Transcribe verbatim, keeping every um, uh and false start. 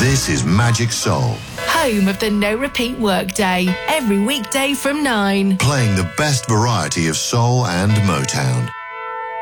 This is Magic Soul, home of the No Repeat Workday, every weekday from nine. playing the best variety of soul and Motown.